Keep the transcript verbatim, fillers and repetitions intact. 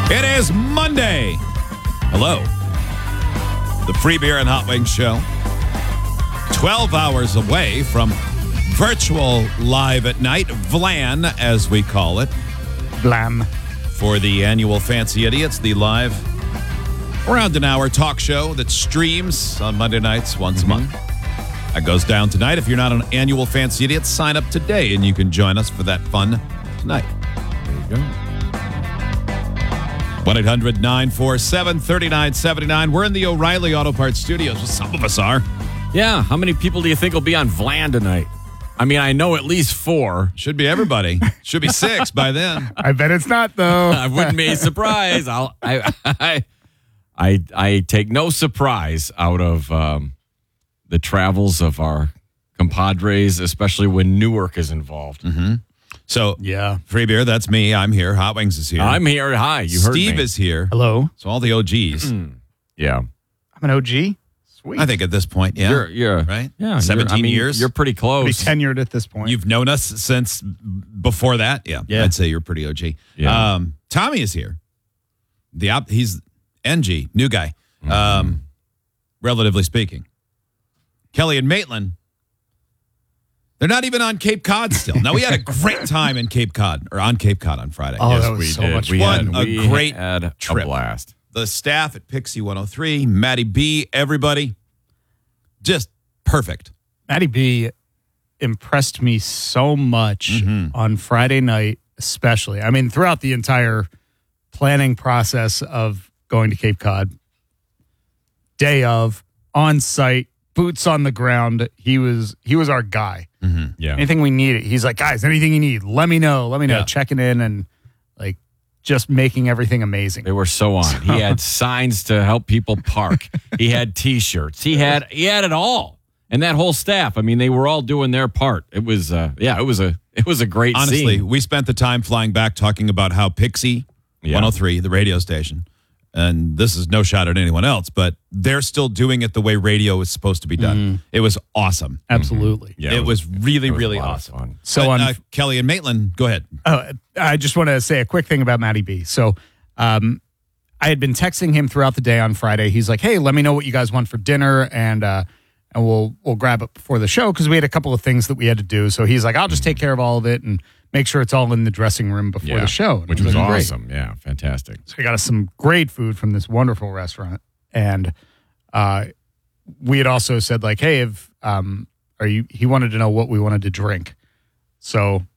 It is Monday. Hello. The Free Beer and Hot Wings Show. twelve hours away from virtual live at night, Vlan, as we call it. Blam. For the annual Fancy Idiots, the live around an hour talk show that streams on Monday nights once mm-hmm. a month. That goes down tonight. If you're not an annual Fancy Idiot, sign up today and you can join us for that fun tonight. There you go. one eight hundred nine four seven three nine seven nine. We're in the O'Reilly Auto Parts studios. Well, some of us are. Yeah. How many people do you think will be on Vlan tonight? I mean, I know at least four. Should be everybody. Should be six by then. I bet it's not, though. I wouldn't be surprised. I'll, I, I, I, I take no surprise out of um, the travels of our compadres, especially when Newark is involved. Mm-hmm. So, yeah. Free Beer, that's me. I'm here. Hot Wings is here. I'm here. Hi. You heard me. Steve is here. Hello. So all the O Gs. Yeah. I'm an O G. Sweet. I think at this point, yeah. You're, you're right? Yeah. seventeen I mean, years. You're pretty close. Pretty tenured at this point. You've known us since before that. Yeah. Yeah. I'd say you're pretty O G. Yeah. Um, Tommy is here. The op- He's N G, new guy, Mm-hmm. um, relatively speaking. Kelly and Maitland, they're not even on Cape Cod still. Now, we had a great time in Cape Cod, or on Cape Cod on Friday. Oh, yes, that was we so did. much we fun. Had, A we great had trip. a blast. The staff at Pixie one oh three, Maddie B, everybody, just perfect. Maddie B impressed me so much Mm-hmm. on Friday night, especially. I mean, throughout the entire planning process of going to Cape Cod, day of, on site, boots on the ground. He was he was our guy. Mm-hmm. Yeah. Anything we needed. He's like, guys, anything you need, let me know. Let me know. Yeah. Checking in and like just making everything amazing. They were so on. He had signs to help people park. He had T-shirts. He had he had it all, and that whole staff. I mean, they were all doing their part. It was, uh, yeah, it was a it was a great. Honestly, scene. we spent the time flying back talking about how Pixie Yeah. one oh three, the radio station, and this is no shot at anyone else, but they're still doing it the way radio is supposed to be done. Mm-hmm. It was awesome. Absolutely. Yeah, it, was, really, it was a really lot of awesome. fun. So But, on uh, Kelly and Maitland, go ahead. Oh, I just want to say a quick thing about Matty B. So um, I had been texting him throughout the day on Friday. He's like, hey, let me know what you guys want for dinner, and uh, and we'll we'll grab it before the show because we had a couple of things that we had to do. So he's like, I'll just take care of all of it and make sure it's all in the dressing room before Yeah, the show. And which I was like, "Great." awesome. Yeah, fantastic. So we got us some great food from this wonderful restaurant. And uh, we had also said, like, hey, if um, are you, he wanted to know what we wanted to drink. So